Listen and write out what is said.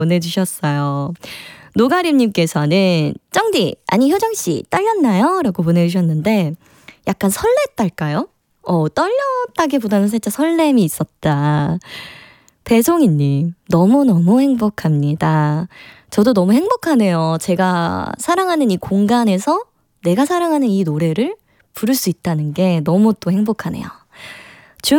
보내주셨어요. 노가림님께서는 쩡디, 아니 효정씨 떨렸나요? 라고 보내주셨는데 약간 설렜달까요? 떨렸다기보다는 살짝 설렘이 있었다. 배송이님, 너무너무 행복합니다. 저도 너무 행복하네요. 제가 사랑하는 이 공간에서 내가 사랑하는 이 노래를 부를 수 있다는 게 너무 또 행복하네요.